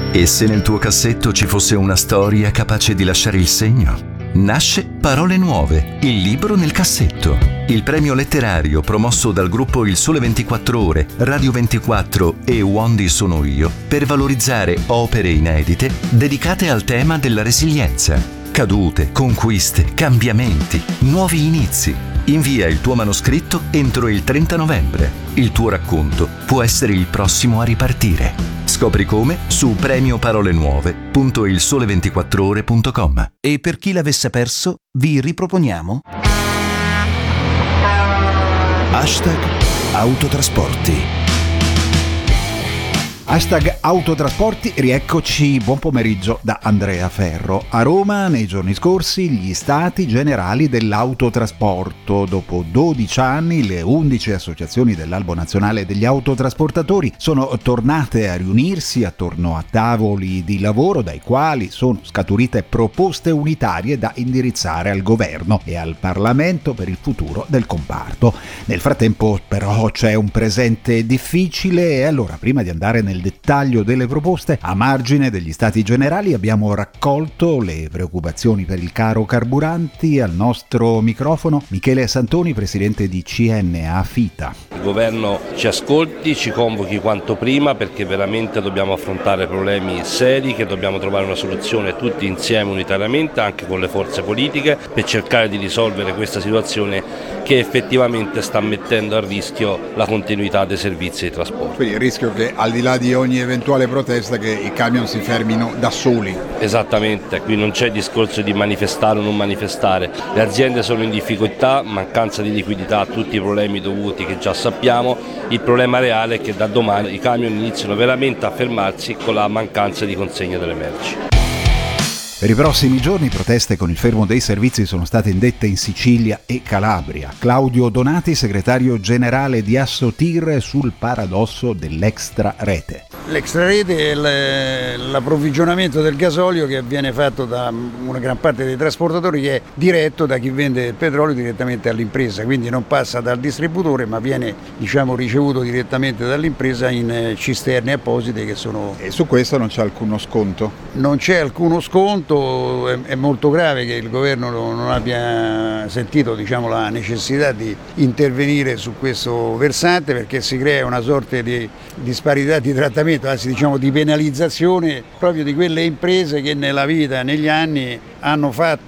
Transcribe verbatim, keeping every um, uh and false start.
E se nel tuo cassetto ci fosse una storia capace di lasciare il segno? Nasce Parole Nuove, il libro nel cassetto. Il premio letterario promosso dal gruppo Il Sole ventiquattro Ore, Radio ventiquattro e Wandi Sono Io per valorizzare opere inedite dedicate al tema della resilienza. Cadute, conquiste, cambiamenti, nuovi inizi. Invia il tuo manoscritto entro il trenta novembre. Il tuo racconto può essere il prossimo a ripartire. Scopri come su premio parole nuove punto il sole ventiquattro ore punto com. E per chi l'avesse perso, vi riproponiamo Hashtag Autotrasporti. Hashtag Autotrasporti, rieccoci, buon pomeriggio da Andrea Ferro. A Roma, nei giorni scorsi, gli stati generali dell'autotrasporto. Dopo dodici anni, le undici associazioni dell'Albo Nazionale degli Autotrasportatori sono tornate a riunirsi attorno a tavoli di lavoro dai quali sono scaturite proposte unitarie da indirizzare al governo e al Parlamento per il futuro del comparto. Nel frattempo, però, c'è un presente difficile e allora, prima di andare nel dettaglio delle proposte, a margine degli stati generali abbiamo raccolto le preoccupazioni per il caro carburanti. Al nostro microfono Michele Santoni, presidente di C N A FITA. Il governo ci ascolti, ci convochi quanto prima, perché veramente dobbiamo affrontare problemi seri, che dobbiamo trovare una soluzione tutti insieme unitariamente, anche con le forze politiche, per cercare di risolvere questa situazione che effettivamente sta mettendo a rischio la continuità dei servizi di trasporto. Quindi il rischio che, al di là di ogni eventuale protesta, che i camion si fermino da soli. Esattamente, qui non c'è discorso di manifestare o non manifestare, le aziende sono in difficoltà, mancanza di liquidità, tutti i problemi dovuti che già sappiamo. Il problema reale è che da domani i camion iniziano veramente a fermarsi con la mancanza di consegna delle merci. Per i prossimi giorni proteste con il fermo dei servizi sono state indette in Sicilia e Calabria. Claudio Donati, segretario generale di Assotir, sul paradosso dell'extra rete. L'extra rete è l'approvvigionamento del gasolio che viene fatto da una gran parte dei trasportatori, che è diretto da chi vende il petrolio direttamente all'impresa, quindi non passa dal distributore ma viene, diciamo, ricevuto direttamente dall'impresa in cisterne apposite che sono... E su questo non c'è alcuno sconto? Non c'è alcuno sconto, è, è molto grave che il governo non abbia sentito, diciamo, la necessità di intervenire su questo versante, perché si crea una sorta di disparità di trattamento, anzi diciamo di penalizzazione proprio di quelle imprese che nella vita, negli anni, hanno fatto